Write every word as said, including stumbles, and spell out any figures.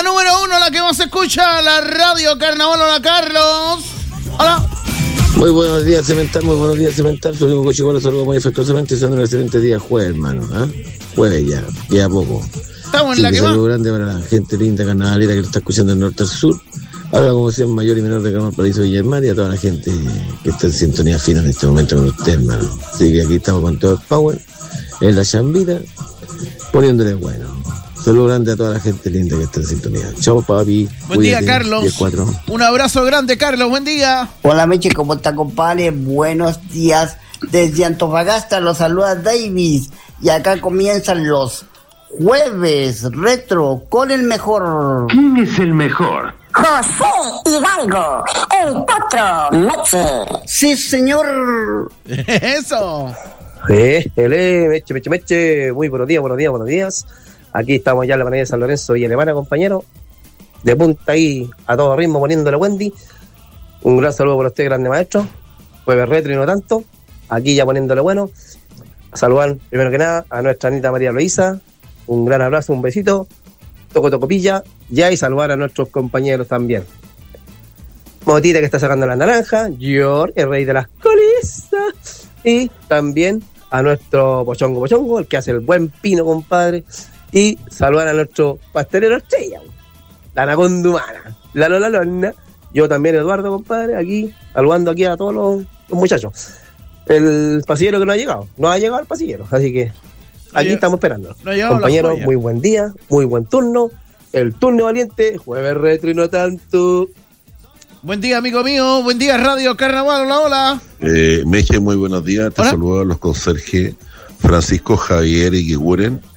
La número uno, la que más se escucha, la radio Carnaval. Hola, Carlos. Hola. Muy buenos días, Cemental, muy buenos días, Cemental. Soy un coche, los saludo muy afectuosamente, siendo un excelente día jueves, hermano. ¿eh? Jueves ya, ya poco. Estamos en sí, la que que más. saludo grande para la gente linda, carnavalera que lo está escuchando del norte al sur. Ahora, como decía, mayor y menor de Carnaval Paraíso Villamar, y a toda la gente que está en sintonía fina en este momento con usted, hermano. Así que aquí estamos con todo el power, en la chambita, poniéndole bueno. Saludo grande a toda la gente linda que está en sintonía. Chao, papi. Buen Cuídate. día, Carlos. diez cuatro. Un abrazo grande, Carlos. Buen día. Hola, Meche, ¿cómo está, compadre? Buenos días. Desde Antofagasta los saluda Davis. Y acá comienzan los jueves retro con el mejor. ¿Quién es el mejor? José Hidalgo, el Potro Meche. Sí, señor. Eso. Eh, ele, meche, meche, meche. Muy buenos días, buenos días, buenos días. Aquí estamos ya en la panilla de San Lorenzo y Alemana, compañero. De punta ahí, a todo ritmo, poniéndole Wendy. Un gran saludo por usted, grande maestro. Jueves retro y no tanto. Aquí ya poniéndole bueno. Saludar, primero que nada, a nuestra Anita María Luisa. Un gran abrazo, un besito. Toco, toco, pilla. Ya, y saludar a nuestros compañeros también. Motita, que está sacando la naranja. George, el rey de las colisas. Y también a nuestro Pochongo Pochongo, el que hace el buen pino, compadre. Y saludar a nuestro pastelero estrella, la anaconda humana, la Lola Lona. Yo también, Eduardo, compadre, aquí, saludando aquí a todos los, los muchachos. El pasillero que no ha llegado, no ha llegado el pasillero, así que aquí no estamos esperando. No compañeros, muy buen día, muy buen turno. El turno valiente, jueves retro y no tanto. Buen día, amigo mío. Buen día, Radio Carnaval. Hola, hola. Eh, Meche, muy buenos días. Te Hola. saludo a los conserjes Francisco, Javier y Guiguren.